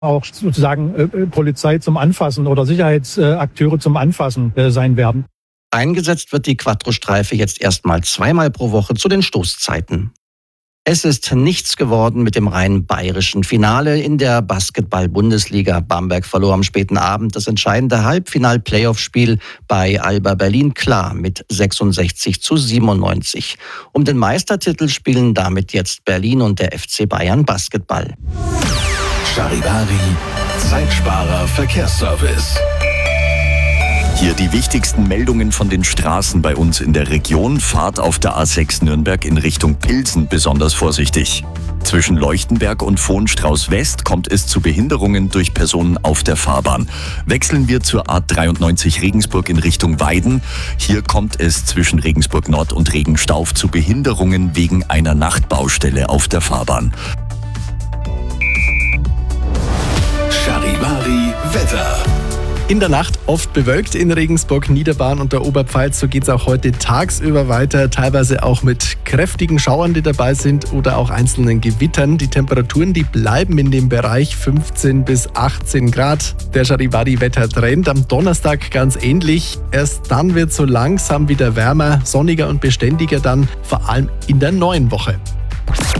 auch sozusagen Polizei zum Anfassen oder Sicherheitsakteure zum Anfassen sein werden. Eingesetzt wird die Quattro-Streife jetzt erstmal 2-mal pro Woche zu den Stoßzeiten. Es ist nichts geworden mit dem rein bayerischen Finale in der Basketball-Bundesliga. Bamberg verlor am späten Abend das entscheidende Halbfinal-Playoff-Spiel bei Alba Berlin klar mit 66-97. Um den Meistertitel spielen damit jetzt Berlin und der FC Bayern Basketball. Charivari, Zeitsparer Verkehrsservice. Hier die wichtigsten Meldungen von den Straßen bei uns in der Region. Fahrt auf der A6 Nürnberg in Richtung Pilsen besonders vorsichtig. Zwischen Leuchtenberg und Vohenstrauß West kommt es zu Behinderungen durch Personen auf der Fahrbahn. Wechseln wir zur A93 Regensburg in Richtung Weiden. Hier kommt es zwischen Regensburg Nord und Regenstauf zu Behinderungen wegen einer Nachtbaustelle auf der Fahrbahn. Charivari Wetter. In der Nacht oft bewölkt in Regensburg, Niederbayern und der Oberpfalz. So geht es auch heute tagsüber weiter, teilweise auch mit kräftigen Schauern, die dabei sind oder auch einzelnen Gewittern. Die Temperaturen, die bleiben in dem Bereich 15 bis 18 Grad. Der Charivari-Wettertrend am Donnerstag ganz ähnlich. Erst dann wird es so langsam wieder wärmer, sonniger und beständiger dann, vor allem in der neuen Woche.